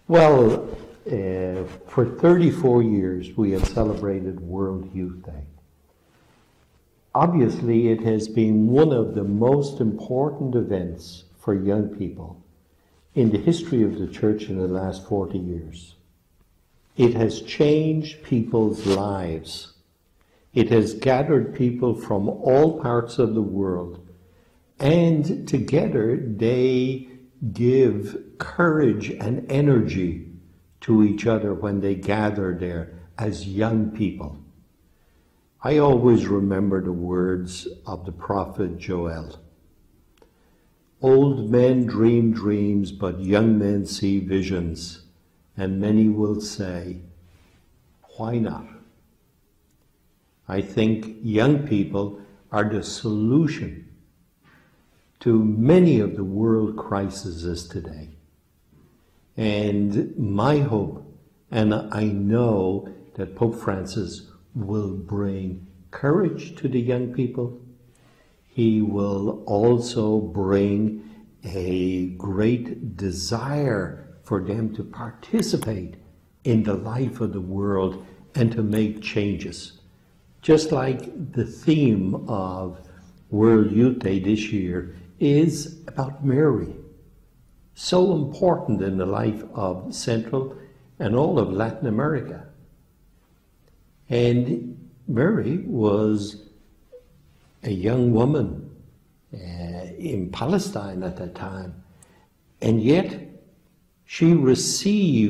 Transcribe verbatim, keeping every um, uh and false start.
Well, uh, for thirty-four years we have celebrated World Youth Day. Obviously, it has been one of the most important events for young people in the history of the church in the last forty years. It has changed people's lives. It has gathered people from all parts of the world, and together they give courage and energy to each other when they gather there as young people. I always remember the words of the prophet Joel. Old men dream dreams, but young men see visions, and many will say, why not? I think young people are the solution to many of the world crises today. And my hope, and I know that Pope Francis will bring courage to the young people. He will also bring a great desire for them to participate in the life of the world and to make changes. Just like the theme of World Youth Day this year is about Mary, so important in the life of Central and all of Latin America. And Mary was a young woman uh, in Palestine at that time, and yet she received